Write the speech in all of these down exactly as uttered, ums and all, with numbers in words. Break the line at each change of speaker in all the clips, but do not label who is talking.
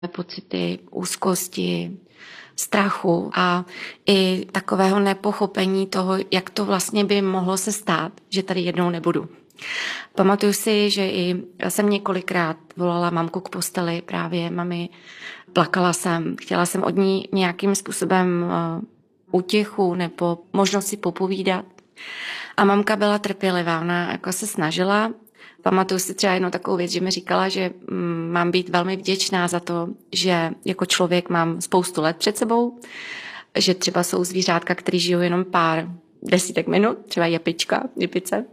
pocity úzkosti, strachu a i takového nepochopení toho, jak to vlastně by mohlo se stát, že tady jednou nebudu. Pamatuju si, že i jsem několikrát volala mamku k posteli, právě mami, plakala jsem, chtěla jsem od ní nějakým způsobem útěchu nebo možnost si popovídat. A mamka byla trpělivá, ona jako se snažila. Pamatuju si třeba jednu takovou věc, že mi říkala, že mám být velmi vděčná za to, že jako člověk mám spoustu let před sebou, že třeba jsou zvířátka, které žijou jenom pár desítek minut, třeba jepička, jepice,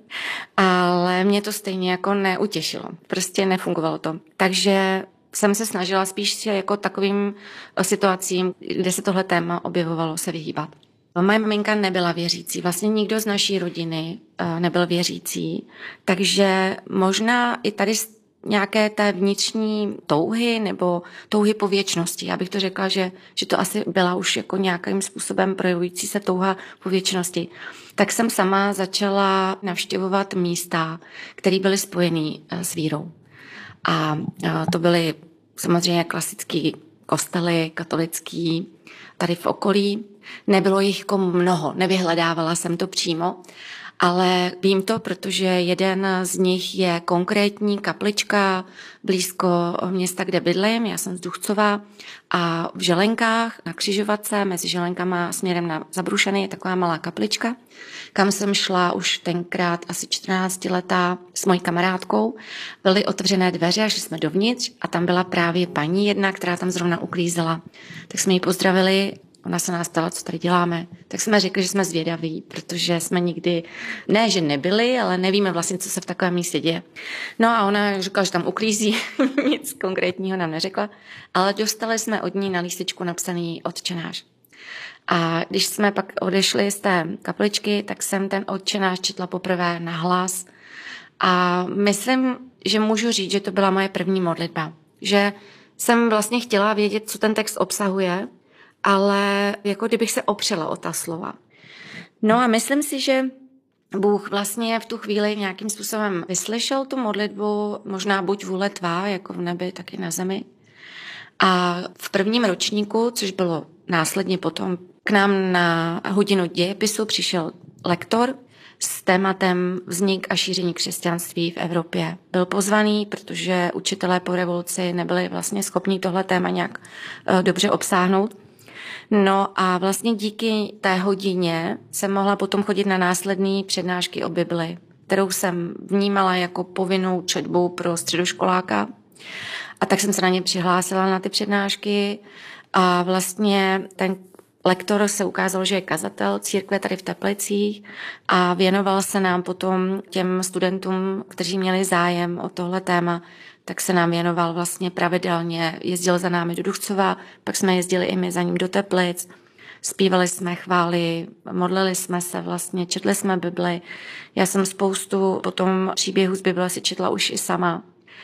ale mě to stejně jako neutěšilo. Prostě nefungovalo to. Takže jsem se snažila spíš jako takovým situacím, kde se tohle téma objevovalo, se vyhýbat. Moje maminka nebyla věřící, vlastně nikdo z naší rodiny nebyl věřící, takže možná i tady nějaké té vnitřní touhy nebo touhy po věčnosti. Já bych to řekla, že, že to asi byla už jako nějakým způsobem projevující se touha po věčnosti. Tak jsem sama začala navštěvovat místa, které byly spojené s vírou. A to byly samozřejmě klasický kostely, katolický, tady v okolí. Nebylo jich jako mnoho, nevyhledávala jsem to přímo, ale vím to, protože jeden z nich je konkrétní kaplička blízko města, kde bydlím. Já jsem z Duchcova a v Želenkách na křižovatce mezi Želenkama směrem na Zabrušany je taková malá kaplička, kam jsem šla už tenkrát asi čtrnáctiletá s mojí kamarádkou. Byly otevřené dveře a šli jsme dovnitř a tam byla právě paní jedna, která tam zrovna uklízela. Tak jsme ji pozdravili. Ona se nás ptala, co tady děláme. Tak jsme řekli, že jsme zvědaví, protože jsme nikdy, ne, že nebyli, ale nevíme vlastně, co se v takovém místě děje. No a ona říkala, že tam uklízí, nic konkrétního nám neřekla, ale dostali jsme od ní na lístečku napsaný Otčenáš. A když jsme pak odešli z té kapličky, tak jsem ten Otčenáš četla poprvé nahlas. A myslím, že můžu říct, že to byla moje první modlitba. Že jsem vlastně chtěla vědět, co ten text obsahuje, ale jako kdybych se opřela o ta slova. No a myslím si, že Bůh vlastně v tu chvíli nějakým způsobem vyslyšel tu modlitbu, možná buď vůle tvá, jako v nebi, tak i na zemi. A v prvním ročníku, což bylo následně potom, k nám na hodinu dějepisu přišel lektor s tématem vznik a šíření křesťanství v Evropě. Byl pozvaný, protože učitelé po revoluci nebyli vlastně schopni tohle téma nějak dobře obsáhnout. No a vlastně díky té hodině jsem mohla potom chodit na následné přednášky o Bibli, kterou jsem vnímala jako povinnou četbu pro středoškoláka. A tak jsem se na ně přihlásila na ty přednášky a vlastně ten lektor se ukázal, že je kazatel církve tady v Teplicích a věnoval se nám potom těm studentům, kteří měli zájem o tohle téma, tak se nám věnoval vlastně pravidelně, jezdil za námi do Duchcova, pak jsme jezdili i my za ním do Teplic, zpívali jsme chvály, modlili jsme se vlastně, četli jsme Bibli. Já jsem spoustu potom příběhů z Bible si četla už i sama.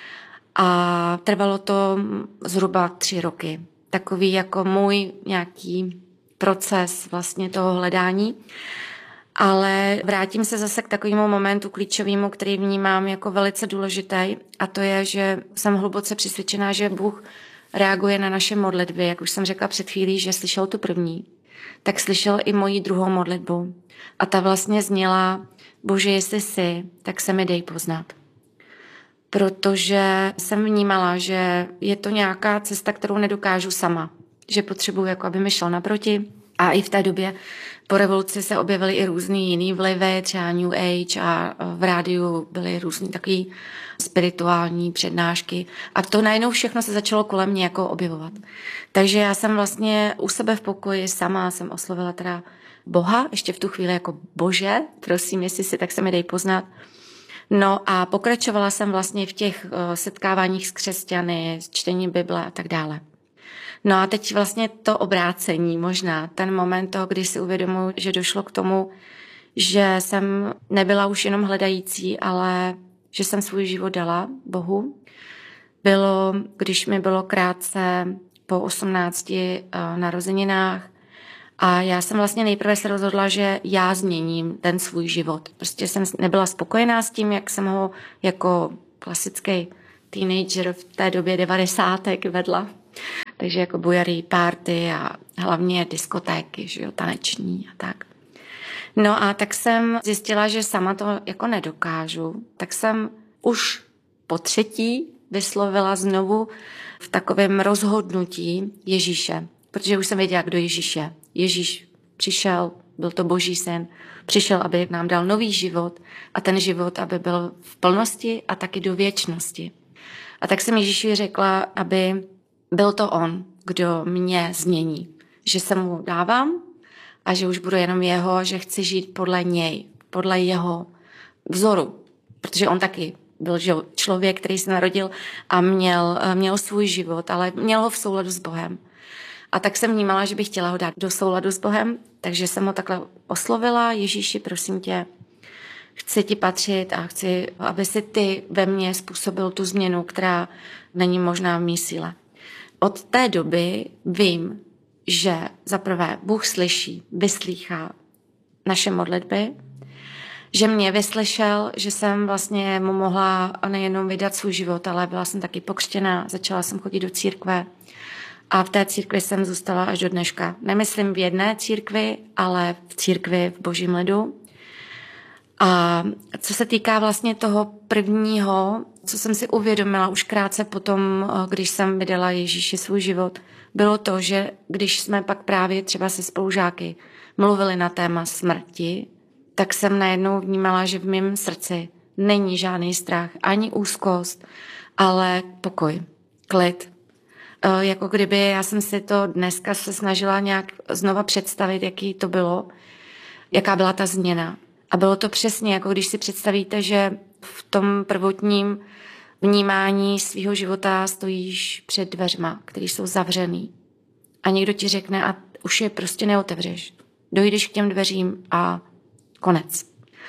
A trvalo to zhruba tři roky. Takový jako můj nějaký proces vlastně toho hledání. Ale vrátím se zase k takovému momentu klíčovému, který vnímám jako velice důležitý, a to je, že jsem hluboce přesvědčená, že Bůh reaguje na naše modlitby. Jak už jsem řekla před chvílí, že slyšel tu první, tak slyšel i moji druhou modlitbu. A ta vlastně zněla: Bože, jestli jsi, tak se mi dej poznat. Protože jsem vnímala, že je to nějaká cesta, kterou nedokážu sama. Že potřebuji, jako aby mi šel naproti. A i v té době po revoluci se objevily i různý jiný vlivy, třeba New Age, a v rádiu byly různý takový spirituální přednášky. A to najednou všechno se začalo kolem mě jako objevovat. Takže já jsem vlastně u sebe v pokoji sama jsem oslovila teda Boha, ještě v tu chvíli jako Bože, prosím, jestli si, tak se mi dej poznat. No a pokračovala jsem vlastně v těch setkáváních s křesťany, s čtením Bible a tak dále. No a teď vlastně to obrácení možná, ten moment toho, kdy si uvědomuji, že došlo k tomu, že jsem nebyla už jenom hledající, ale že jsem svůj život dala Bohu. Bylo, když mi bylo krátce po osmnácti narozeninách a já jsem vlastně nejprve se rozhodla, že já změním ten svůj život. Prostě jsem nebyla spokojená s tím, jak jsem ho jako klasický teenager v té době devadesátek vedla. Takže jako bujarý party a hlavně diskotéky, že jo, taneční a tak. No a tak jsem zjistila, že sama to jako nedokážu, tak jsem už po třetí vyslovila znovu v takovém rozhodnutí Ježíše, protože už jsem věděla, kdo Ježíš je. Ježíš přišel, byl to Boží syn, přišel, aby nám dal nový život a ten život, aby byl v plnosti a taky do věčnosti. A tak jsem Ježíši řekla, aby byl to on, kdo mě změní, že se mu dávám a že už budu jenom jeho, že chci žít podle něj, podle jeho vzoru, protože on taky byl člověk, který se narodil a měl, měl svůj život, ale měl ho v souladu s Bohem. A tak jsem vnímala, že bych chtěla ho dát do souladu s Bohem, takže jsem ho takhle oslovila. Ježíši, prosím tě, chci ti patřit a chci, aby si ty ve mně způsobil tu změnu, která není možná v mý síle. Od té doby vím, že zaprvé Bůh slyší, vyslýchá naše modlitby, že mě vyslyšel, že jsem vlastně mu mohla nejenom vydat svůj život, ale byla jsem taky pokřtěná, začala jsem chodit do církve a v té církvi jsem zůstala až do dneška. Nemyslím v jedné církvi, ale v církvi v Božím lidu. A co se týká vlastně toho prvního, co jsem si uvědomila už krátce potom, když jsem vydala Ježíši svůj život, bylo to, že když jsme pak právě třeba se spolužáky mluvili na téma smrti, tak jsem najednou vnímala, že v mém srdci není žádný strach, ani úzkost, ale pokoj, klid. E, jako kdyby já jsem si to dneska se snažila nějak znova představit, jaký to bylo, jaká byla ta změna. A bylo to přesně, jako když si představíte, že v tom prvotním vnímání svého života stojíš před dveřma, které jsou zavřený. A někdo ti řekne, a už je prostě neotevřeš. Dojdeš k těm dveřím a konec.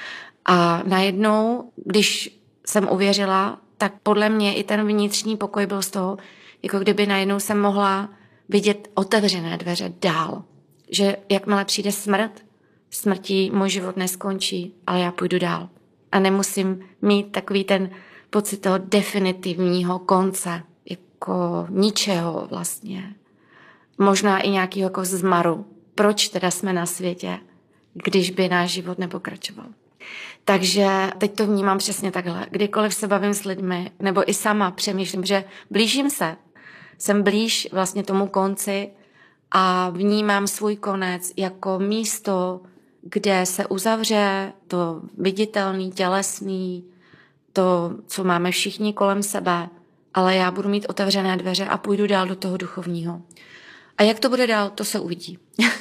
A najednou, když jsem uvěřila, tak podle mě i ten vnitřní pokoj byl z toho, jako kdyby najednou jsem mohla vidět otevřené dveře dál. Že jakmile přijde smrt, smrtí můj život neskončí, ale já půjdu dál. A nemusím mít takový ten pocit toho definitivního konce, jako ničeho vlastně. Možná i nějakého jako zmaru. Proč teda jsme na světě, když by náš život nepokračoval? Takže teď to vnímám přesně takhle. Kdykoliv se bavím s lidmi, nebo i sama přemýšlím, že blížím se, jsem blíž vlastně tomu konci a vnímám svůj konec jako místo, kde se uzavře to viditelný, tělesný, to, co máme všichni kolem sebe, ale já budu mít otevřené dveře a půjdu dál do toho duchovního. A jak to bude dál, to se uvidí.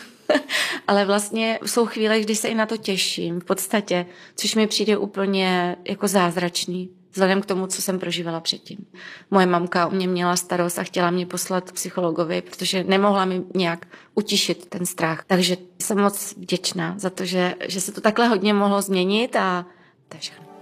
Ale vlastně jsou chvíle, kdy se i na to těším, v podstatě, což mi přijde úplně jako zázračný, vzhledem k tomu, co jsem prožívala předtím. Moje mamka o mě měla starost a chtěla mě poslat psychologovi, protože nemohla mi nějak utišit ten strach. Takže jsem moc vděčná za to, že, že se to takhle hodně mohlo změnit a to je všechno.